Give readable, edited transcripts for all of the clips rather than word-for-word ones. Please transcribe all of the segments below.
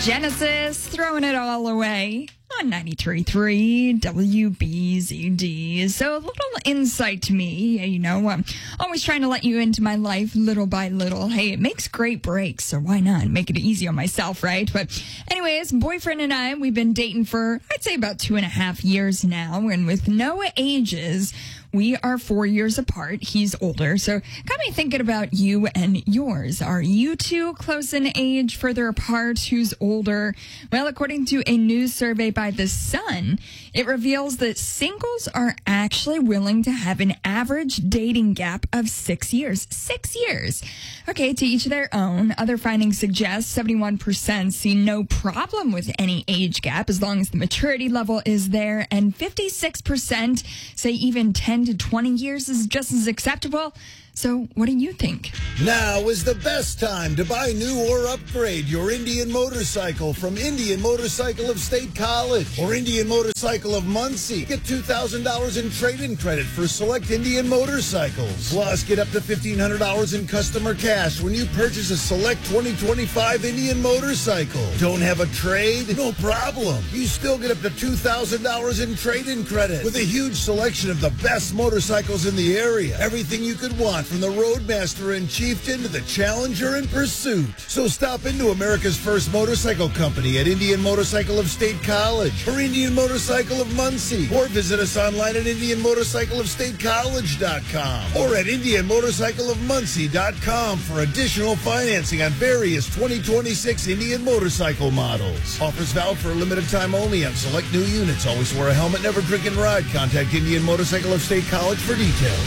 Genesis, throwing it all away on 93.3 WBZD. So a little insight to me, I'm always trying to let you into my life little by little. Hey, it makes great breaks, so why not make it easy on myself, right? But anyways, boyfriend and I, we've been dating for, I'd say about 2.5 years now, and with no ages. We are 4 years apart. He's older. So got me thinking about you and yours. Are you two close in age, further apart? Who's older? Well, according to a news survey by The Sun, it reveals that singles are actually willing to have an average dating gap of 6 years. 6 years. Okay, to each their own. Other findings suggest 71% see no problem with any age gap as long as the maturity level is there. And 56% say even 10 to 20 years is just as acceptable. So what do you think? Now is the best time to buy new or upgrade your Indian motorcycle from Indian Motorcycle of State College or Indian Motorcycle of Muncie. Get $2,000 in trade-in credit for select Indian motorcycles. Plus, get up to $1,500 in customer cash when you purchase a select 2025 Indian motorcycle. Don't have a trade? No problem. You still get up to $2,000 in trade-in credit with a huge selection of the best motorcycles in the area. Everything you could want, from the Roadmaster and Chieftain to the Challenger and Pursuit. So stop into America's first motorcycle company at Indian Motorcycle of State College or Indian Motorcycle of Muncie, or visit us online at IndianMotorcycleofStateCollege.com or at IndianMotorcycleofMuncie.com for additional financing on various 2026 Indian motorcycle models. Offers valid for a limited time only on select new units. Always wear a helmet, never drink and ride. Contact Indian Motorcycle of State College for details.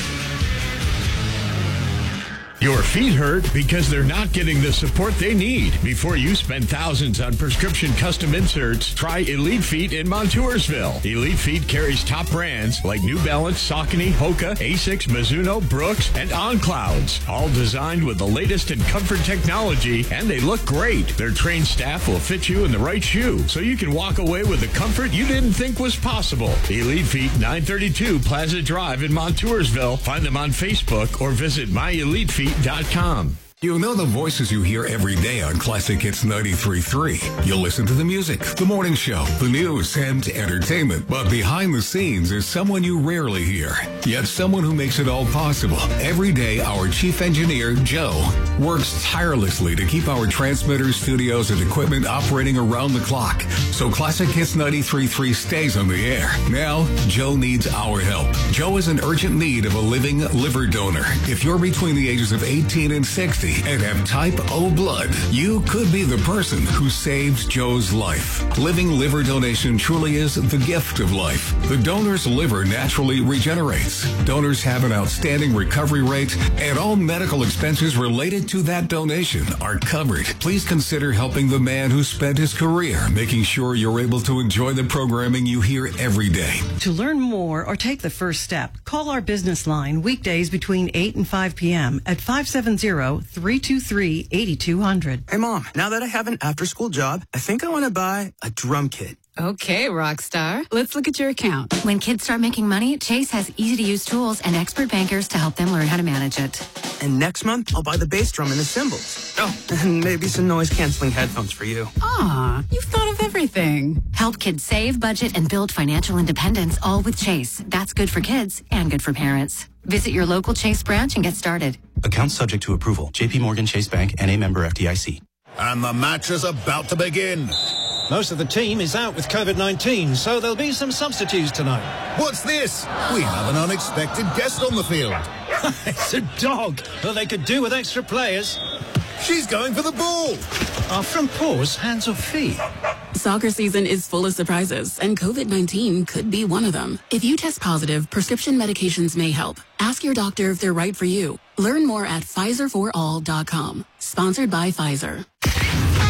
Your feet hurt because they're not getting the support they need. Before you spend thousands on prescription custom inserts, try Elite Feet in Montoursville. Elite Feet carries top brands like New Balance, Saucony, Hoka, Asics, Mizuno, Brooks, and On Clouds. All designed with the latest in comfort technology, and they look great. Their trained staff will fit you in the right shoe, so you can walk away with the comfort you didn't think was possible. Elite Feet, 932 Plaza Drive in Montoursville. Find them on Facebook or visit myelitefeet.com. You know the voices you hear every day on Classic Hits 93.3. You listen to the music, the morning show, the news, and entertainment. But behind the scenes is someone you rarely hear, yet someone who makes it all possible. Every day, our chief engineer, Joe, works tirelessly to keep our transmitters, studios, and equipment operating around the clock, so Classic Hits 93.3 stays on the air. Now, Joe needs our help. Joe is in urgent need of a living liver donor. If you're between the ages of 18 and 60, and have type O blood, you could be the person who saved Joe's life. Living liver donation truly is the gift of life. The donor's liver naturally regenerates. Donors have an outstanding recovery rate, and all medical expenses related to that donation are covered. Please consider helping the man who spent his career making sure you're able to enjoy the programming you hear every day. To learn more or take the first step, call our business line weekdays between 8 and 5 p.m. at 570-323-8200. Hey, Mom, now that I have an after-school job, I think I want to buy a drum kit. Okay, rock star. Let's look at your account. When kids start making money, Chase has easy-to-use tools and expert bankers to help them learn how to manage it. And next month, I'll buy the bass drum and the cymbals. Oh, and maybe some noise-canceling headphones for you. Aw, you've thought of everything. Help kids save, budget, and build financial independence, all with Chase. That's good for kids and good for parents. Visit your local Chase branch and get started. Account subject to approval. JP Morgan Chase Bank, N.A. member FDIC. And the match is about to begin. Most of the team is out with COVID-19, so there'll be some substitutes tonight. What's this? We have an unexpected guest on the field. It's a dog. Well, they could do with extra players. She's going for the ball. Are front paws hands or feet? Soccer season is full of surprises, and COVID-19 could be one of them. If you test positive, prescription medications may help. Ask your doctor if they're right for you. Learn more at PfizerForAll.com. Sponsored by Pfizer.